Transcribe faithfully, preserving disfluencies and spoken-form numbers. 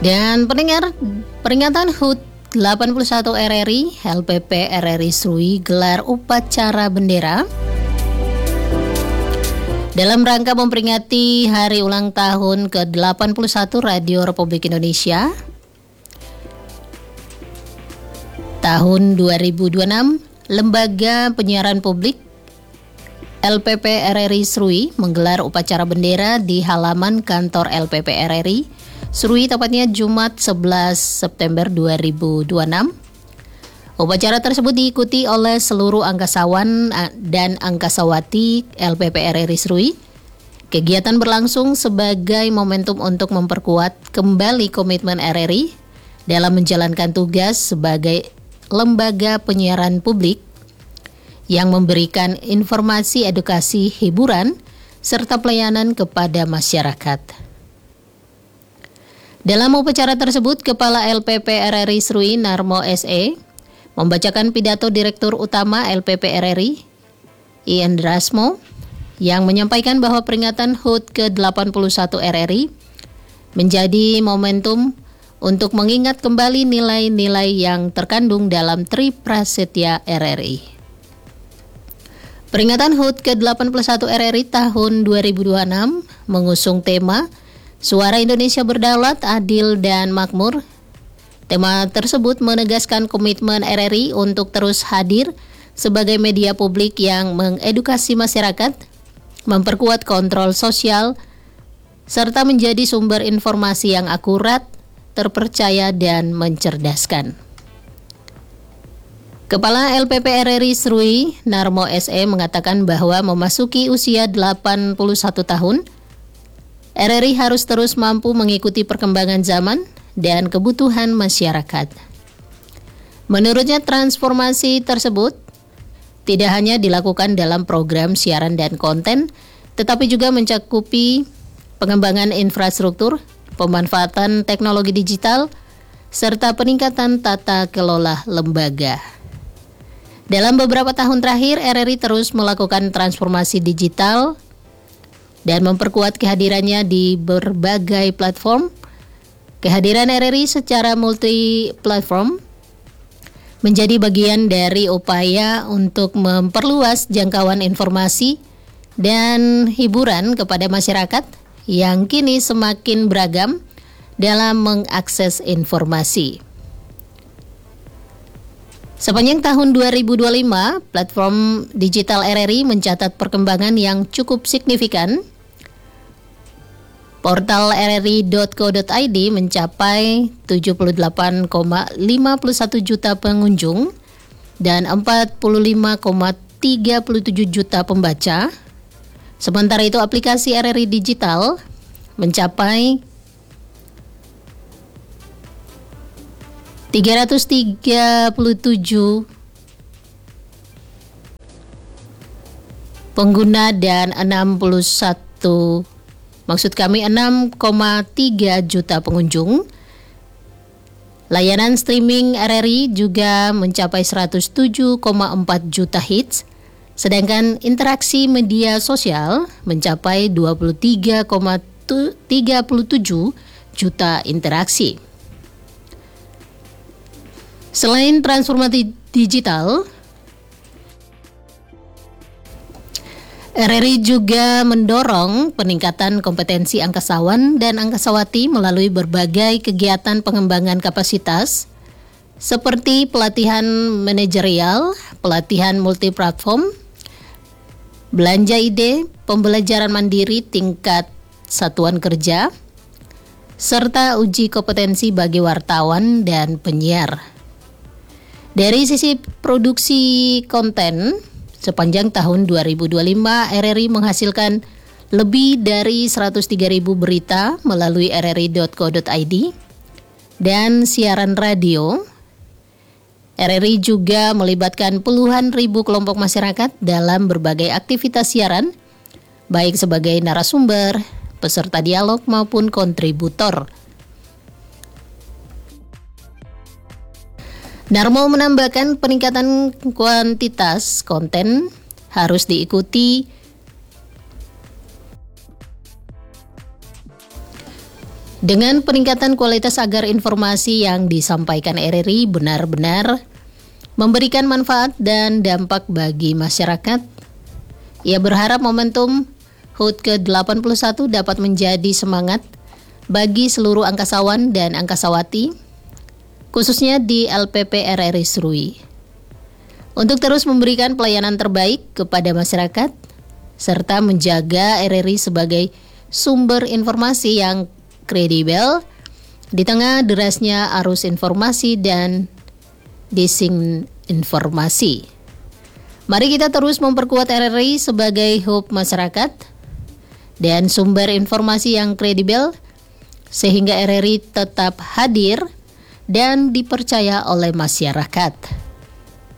Dan pendengar, peringatan H U T delapan puluh satu R R I, L P P R R I Srui gelar upacara bendera dalam rangka memperingati hari ulang tahun ke delapan puluh satu Radio Republik Indonesia tahun dua ribu dua puluh enam. Lembaga Penyiaran Publik L P P R R I Srui menggelar upacara bendera di halaman kantor L P P R R I Srui, tepatnya Jumat sebelas September dua ribu dua puluh enam. Upacara tersebut diikuti oleh seluruh angkasawan dan angkasawati L P P R R I Srui. Kegiatan berlangsung sebagai momentum untuk memperkuat kembali komitmen R R I dalam menjalankan tugas sebagai lembaga penyiaran publik yang memberikan informasi, edukasi, hiburan, serta pelayanan kepada masyarakat. Dalam upacara tersebut, Kepala L P P R R I Srui Narmo S E membacakan pidato Direktur Utama L P P R R I Ian Drasmo yang menyampaikan bahwa peringatan H U T ke delapan puluh satu R R I menjadi momentum untuk mengingat kembali nilai-nilai yang terkandung dalam Tri Prasetya R R I. Peringatan H U T ke delapan puluh satu R R I tahun dua ribu dua puluh enam mengusung tema Suara Indonesia Berdaulat, Adil, dan Makmur. Tema tersebut menegaskan komitmen R R I untuk terus hadir sebagai media publik yang mengedukasi masyarakat, memperkuat kontrol sosial, serta menjadi sumber informasi yang akurat, terpercaya, dan mencerdaskan. Kepala L P P R R I Srui Narmo S E mengatakan bahwa memasuki usia delapan puluh satu tahun, R R I harus terus mampu mengikuti perkembangan zaman dan kebutuhan masyarakat. Menurutnya, transformasi tersebut tidak hanya dilakukan dalam program siaran dan konten, tetapi juga mencakupi pengembangan infrastruktur, pemanfaatan teknologi digital, serta peningkatan tata kelola lembaga. Dalam beberapa tahun terakhir, R R I terus melakukan transformasi digital dan memperkuat kehadirannya di berbagai platform. Kehadiran R R I secara multi-platform menjadi bagian dari upaya untuk memperluas jangkauan informasi dan hiburan kepada masyarakat yang kini semakin beragam dalam mengakses informasi. Sepanjang tahun dua ribu dua puluh lima, platform digital R R I mencatat perkembangan yang cukup signifikan. Portal r r i dot co dot i d mencapai tujuh puluh delapan koma lima satu juta pengunjung dan empat puluh lima koma tiga tujuh juta pembaca. Sementara itu, aplikasi R R I digital mencapai tiga ratus tiga puluh tujuh pengguna dan enam puluh satu Maksud kami enam koma tiga juta pengunjung. Layanan streaming R R I juga mencapai seratus tujuh koma empat juta hits, sedangkan interaksi media sosial mencapai dua puluh tiga koma tiga tujuh juta interaksi. Selain transformasi digital, R R I juga mendorong peningkatan kompetensi angkasawan dan angkasawati melalui berbagai kegiatan pengembangan kapasitas seperti pelatihan manajerial, pelatihan multiplatform, belanja ide, pembelajaran mandiri tingkat satuan kerja, serta uji kompetensi bagi wartawan dan penyiar. Dari sisi produksi konten, sepanjang tahun dua ribu dua puluh lima, R R I menghasilkan lebih dari seratus tiga ribu berita melalui r r i dot co dot i d dan siaran radio. R R I juga melibatkan puluhan ribu kelompok masyarakat dalam berbagai aktivitas siaran, baik sebagai narasumber, peserta dialog maupun kontributor. Narmo menambahkan peningkatan kuantitas konten harus diikuti Dengan peningkatan kualitas agar informasi yang disampaikan R R I benar-benar memberikan manfaat dan dampak bagi masyarakat, ia berharap momentum H U T ke delapan puluh satu dapat menjadi semangat bagi seluruh angkasawan dan angkasawati, khususnya di L P P R R I Serui, untuk terus memberikan pelayanan terbaik kepada masyarakat, serta menjaga R R I sebagai sumber informasi yang kredibel di tengah derasnya arus informasi dan disinformasi. Mari kita terus memperkuat R R I sebagai hub masyarakat dan sumber informasi yang kredibel, sehingga R R I tetap hadir dan dipercaya oleh masyarakat.